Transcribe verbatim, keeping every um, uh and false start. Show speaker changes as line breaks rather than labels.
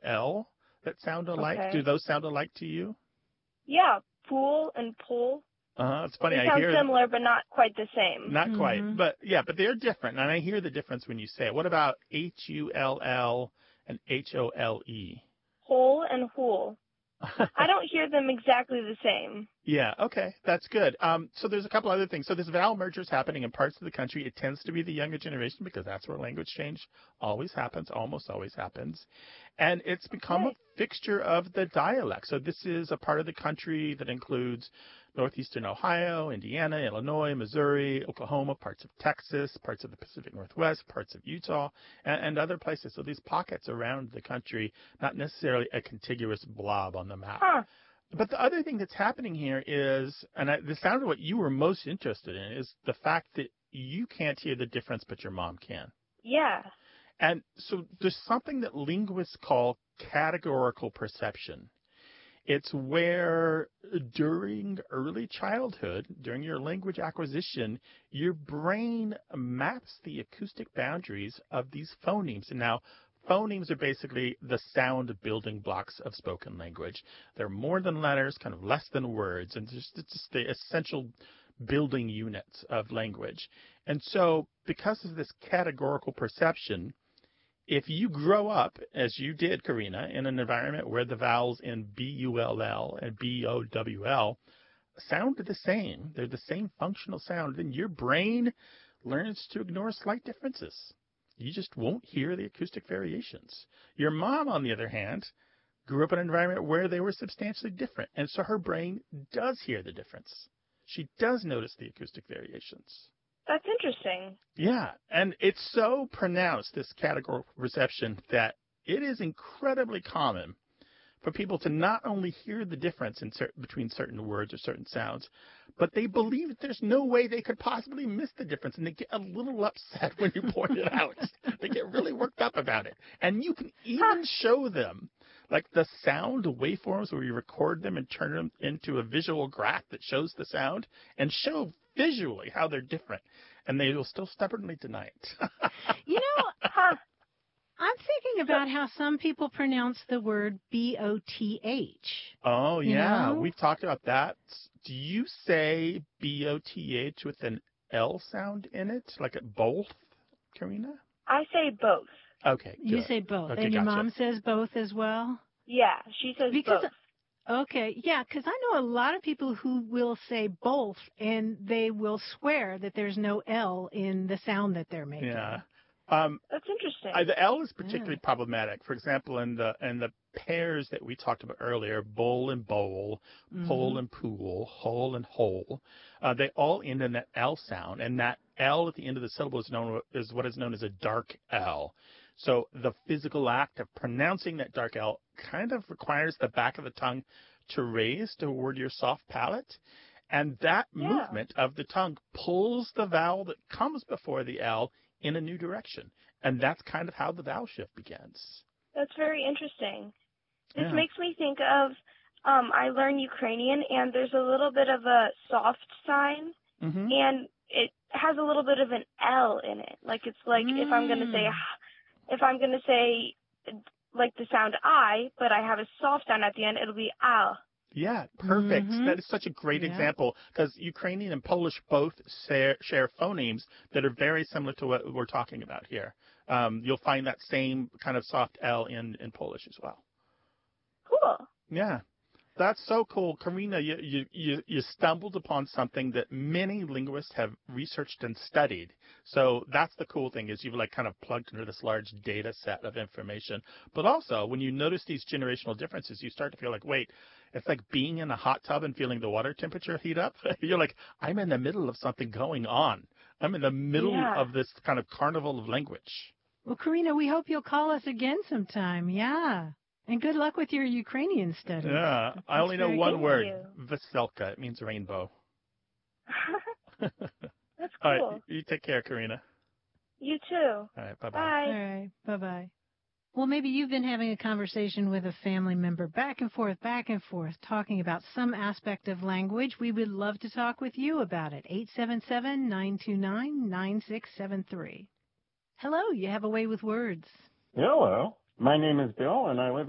L that sound alike.
Okay.
Do those sound alike to you?
Yeah, pool and pull.
Uh-huh. It's funny.
They
I
sound
hear
similar, but not quite the same.
Not quite,
Mhm.
but yeah, but they're different, and I hear the difference when you say it. What about H U L L and H O L E?
Hole and hool. I don't hear them exactly the same.
Yeah, okay, that's good. Um, so there's a couple other things. So this vowel merger is happening in parts of the country. It tends to be the younger generation because that's where language change always happens, almost always happens. And it's become
Okay.
a fixture of the dialect. So this is a part of the country that includes northeastern Ohio, Indiana, Illinois, Missouri, Oklahoma, parts of Texas, parts of the Pacific Northwest, parts of Utah, and, and other places. So these pockets around the country, not necessarily a contiguous blob on the map.
Huh.
But the other thing that's happening here is, and I, this sounded what you were most interested in, is the fact that you can't hear the difference, but your mom can.
Yeah.
And so there's something that linguists call categorical perception. It's where during early childhood, during your language acquisition, your brain maps the acoustic boundaries of these phonemes. And now, phonemes are basically the sound building blocks of spoken language. They're more than letters, kind of less than words, and it's just, it's just the essential building units of language. And so, because of this categorical perception, if you grow up, as you did, Karina, in an environment where the vowels in B U L L and B O W L sound the same, they're the same functional sound, then your brain learns to ignore slight differences. You just won't hear the acoustic variations. Your mom, on the other hand, grew up in an environment where they were substantially different, and so her brain does hear the difference. She does notice the acoustic variations.
That's interesting.
Yeah, and it's so pronounced, this categorical perception, that it is incredibly common for people to not only hear the difference in cer- between certain words or certain sounds, but they believe that there's no way they could possibly miss the difference, and they get a little upset when you point it out. They get really worked up about it. And you can even show them, like the sound waveforms where you record them and turn them into a visual graph that shows the sound, and show visually how they're different, and they will still stubbornly deny it.
You know,
Huh.
I'm thinking about how some people pronounce the word B O T H.
Oh,
You
yeah,
know?
we've talked about that. Do you say B O T H with an L sound in it, like a both, Karina?
I say both.
Okay,
You
good.
say both.
Okay,
And your
gotcha.
mom says both as well?
Yeah, she says
Because
both.
Okay, yeah, because I know a lot of people who will say both, and they will swear that there's no L in the sound that they're making.
Yeah. Um,
That's interesting.
I, the L is particularly
Yeah.
problematic. For example, in the in the pairs that we talked about earlier, bowl and bowl, pole
Mhm.
and pool, hole and hole, uh, they all end in that L sound, and that L at the end of the syllable is known is what is known as a dark L. So the physical act of pronouncing that dark L kind of requires the back of the tongue to raise toward your soft palate, and that
Yeah.
movement of the tongue pulls the vowel that comes before the L in a new direction. And that's kind of how the vowel shift begins.
That's very interesting. This
Yeah.
makes me think of, um, I learn Ukrainian, and there's a little bit of a soft sign,
Mm-hmm.
and it has a little bit of an L in it. Like it's like if I'm going to say,
Mm.
if I'm going to say like the sound I, but I have a soft sound at the end, it'll be al.
Yeah, perfect.
Mhm.
That is such a great
Yeah.
example because Ukrainian and Polish both share, share phonemes that are very similar to what we're talking about here. Um, you'll find that same kind of soft L in, in Polish as well.
Cool.
Yeah. That's so cool. Karina, you, you, you, you stumbled upon something that many linguists have researched and studied. So that's the cool thing is you've like kind of plugged into this large data set of information. But also when you notice these generational differences, you start to feel like, wait, it's like being in a hot tub and feeling the water temperature heat up. You're like, I'm in the middle of something going on. I'm in the middle
Yeah.
of this kind of carnival of language.
Well, Karina, we hope you'll call us again sometime. Yeah. And good luck with your Ukrainian studies.
Yeah.
That's
I only know
very
one
Thank
word,
you.
Veselka. It means rainbow.
That's
All
cool.
right. You take care, Karina.
You too.
All right. Bye-bye.
Bye.
All right. Bye-bye. Well, maybe you've been having a conversation with a family member back and forth, back and forth, talking about some aspect of language. We would love to talk with you about it. eight seven seven, nine two nine, nine six seven three. Hello, you have a way with words.
Hello. My name is Bill, and I live